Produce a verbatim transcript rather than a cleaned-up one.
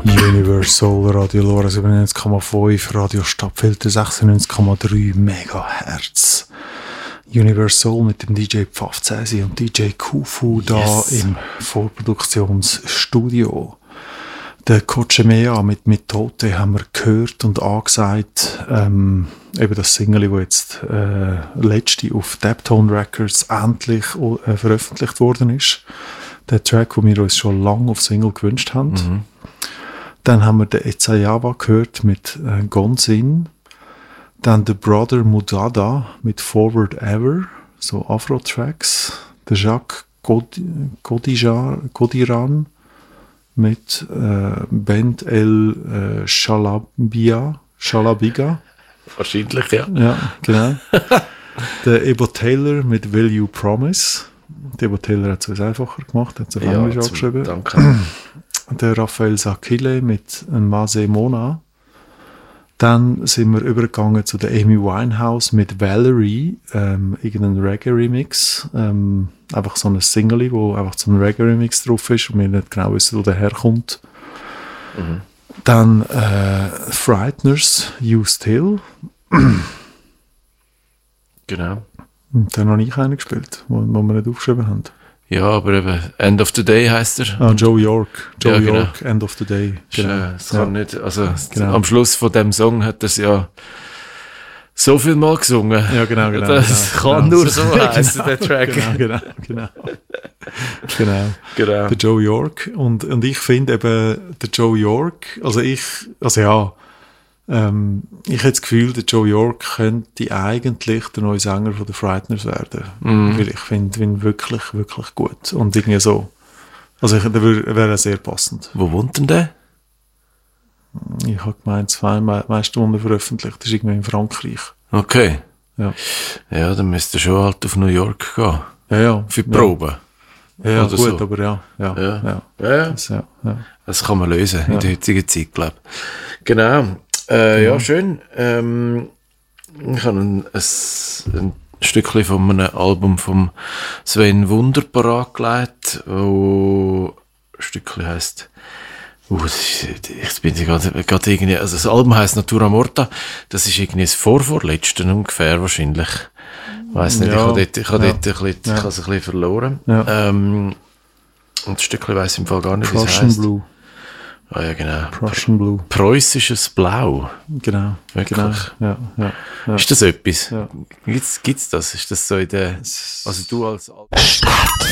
Universal Radio Lora siebenundneunzig Komma fünf, Radio Stadtfilter sechsundneunzig Komma drei Megahertz. Universal mit dem D J Pfaffzäsi und D J Kufu da yes. im Vorproduktionsstudio. Der Kochemea mit Methode haben wir gehört und angesagt, ähm, eben das Single, das jetzt äh, letzte auf Daptone Records endlich äh, veröffentlicht worden ist. Der Track, den wir uns schon lange auf Single gewünscht haben. Mhm. Dann haben wir den Ezayawa gehört mit äh, Gonzin. Dann der Brother Mudada mit Forward Ever, so Afro-Tracks. Der Jacques God- Godijar, Godiran mit äh, Bent El äh, Shalabia, Shalabiga. Wahrscheinlich, ja. Ja, genau. Der Ebo Taylor mit Will You Promise. Der Ebo Taylor hat es uns einfacher gemacht, hat es auf ja, Englisch angeschrieben. Danke. Der Raphael Sakile mit Mase Mona. Dann sind wir übergegangen zu der Amy Winehouse mit Valerie, ähm, irgendein Reggae-Remix. Ähm, einfach so ein Single, wo einfach so ein Reggae-Remix drauf ist und wir nicht genau wissen, wo der herkommt. Mhm. Dann äh, Frighteners, You Still. Genau. Und dann habe ich einen gespielt, wo, wo wir nicht aufgeschrieben haben. Ja, aber eben End of the Day heisst er. Ah, Joe York. Joe ja, genau. York, End of the Day. Genau. Es kann ja. nicht, also genau. Am Schluss von dem Song hat er es ja so viel Mal gesungen. Ja, genau, genau. Das genau, kann genau. nur so heißen, genau, der Track. Genau, genau, genau. genau. genau. Der Joe York. Und, und ich finde eben, der Joe York, also ich, also ja, ähm, ich habe das Gefühl, der Joe York könnte eigentlich der neue Sänger von den Frighteners werden. Mm. Weil ich finde ihn wirklich, wirklich gut. Und irgendwie so. Also ich, der wäre sehr passend. Wo wohnt denn der? Ich habe gemeint, zwei meiste Wunder veröffentlicht. Das ist irgendwie in Frankreich. Okay. Ja. Ja, dann müsste schon halt auf New York gehen. Ja, ja. Für die Probe. Ja, ja Oder gut, so. aber ja. Ja, ja. ja. ja, ja. Das, ja, ja. das kann man lösen ja. in der heutigen Zeit, glaube ich. Genau. Äh, ja. ja, schön. Ähm, ich habe ein, ein, ein Stückchen von einem Album von Sven Wunder parat gelegt, wo ein Stückchen heisst uh, ich bin gerade, gerade irgendwie, also das Album heisst Natura Morta, das ist irgendwie das Vorvorletzte ungefähr wahrscheinlich. Ich weiss nicht, ja. ich habe dort, ich habe ja. dort ein bisschen, ja. ich habe es ein bisschen verloren. Ja. Ähm, und das Stückchen weiss ich im Fall gar nicht, wie es Prussian heisst. Blue. Ah ja, genau. Prussian Blue. Preußisches Blau. Genau. Wirklich? Genau. Ja, ja, ja. Ist das etwas? Ja. Gibt's, gibt's das? Ist das so in der, also du als